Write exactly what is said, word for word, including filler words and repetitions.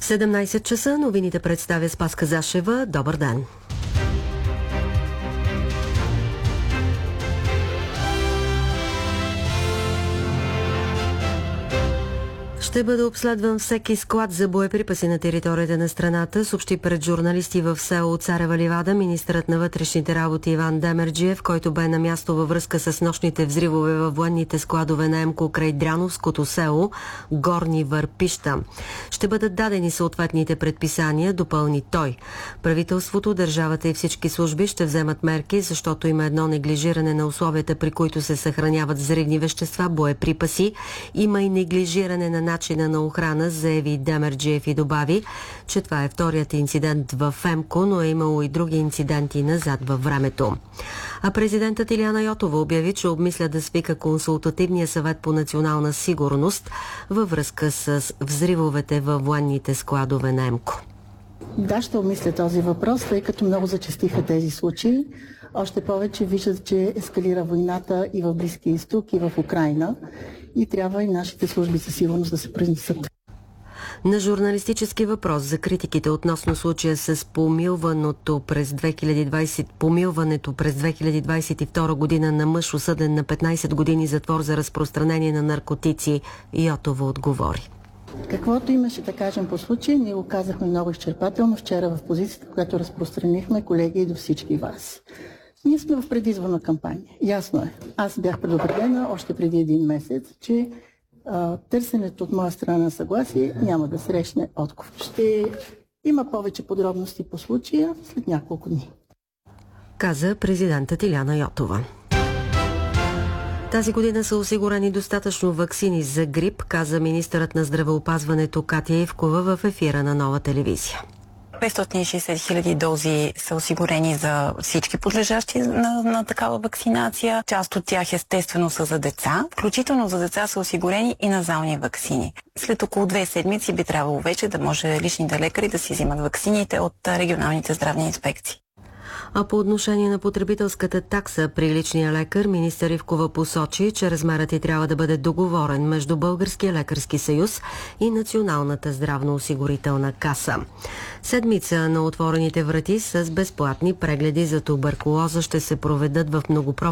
седемнайсет часа новините представя Спаска Зашева. Добър ден! Ще бъде обследван всеки склад за боеприпаси на територията на страната, съобщи пред журналисти в село Царева ливада министърът на вътрешните работи Иван Демерджиев, който бе на място във връзка с нощните взривове във военните складове на ЕМКО край Дряновското село Горни Върпища. Ще бъдат дадени съответните предписания, допълни той. Правителството, държавата и всички служби ще вземат мерки, защото има едно неглижиране на условията, при които се съхраняват взривни вещества, боеприпаси. Има и неглижиране на начина на охрана, заяви Демерджиев и добави, че това е вторият инцидент в ЕМКО, но е имало и други инциденти назад във времето. А президентът Илияна Йотова обяви, че обмисля да свика консултативния съвет по национална сигурност във връзка с взривовете във военните складове на ЕМКО. Да, ще обмисля този въпрос, тъй като много зачестиха тези случаи. Още повече виждат, че ескалира войната и в Близкия изток, и в Украйна. И трябва и нашите служби за сигурност да се произнесат. На журналистически въпрос за критиките относно случая с помилването през две хиляди и двайсета, помилването през две хиляди и двайсет и втора година на мъж, осъден на петнайсет години затвор за разпространение на наркотици, Йотова отговори. Каквото имаше да кажем по случая, ние го казахме много изчерпателно вчера в позицията, която разпространихме, колеги, и до всички вас. Ние сме в предизборна кампания. Ясно е. Аз бях предупредена още преди един месец, че а, търсенето от моя страна на съгласие няма да срещне отговор. Ще има повече подробности по случая след няколко дни. Каза президентът Илияна Йотова. Тази година са осигурени достатъчно ваксини за грип, каза министърът на здравеопазването Катя Ивкова в ефира на Нова телевизия. петстотин и шейсет хиляди дози са осигурени за всички подлежащи на, на такава вакцинация. Част от тях естествено са за деца. Включително за деца са осигурени и назални ваксини. След около две седмици би трябвало вече да може личните лекари да си взимат ваксините от регионалните здравни инспекции. А по отношение на потребителската такса при личния лекар, министър Ивкова посочи, че размерът й трябва да бъде договорен между Българския лекарски съюз и Националната здравноосигурителна каса. Седмица на отворените врати с безплатни прегледи за туберкулоза ще се проведат в многопрофилните